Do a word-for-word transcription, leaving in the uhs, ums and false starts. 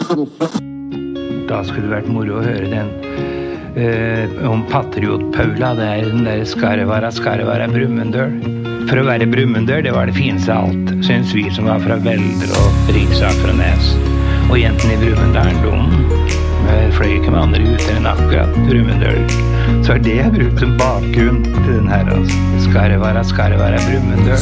Da skulle det vært moro å høre den eh, om Patriot Paula, det er den der Skarvara, Skarvara, Brumunddøl. For å være Brumunddøl, det var det fineste av alt, synes vi som var fra Veldre og Riksak fra Nes. Og jentene i Brumunddølen, de fløy ikke med andre ut enn akkurat Brumunddøl. Så er det jeg brukt som bakgrunn til den her, altså. Skarvara, Skarvara, Brumunddøl.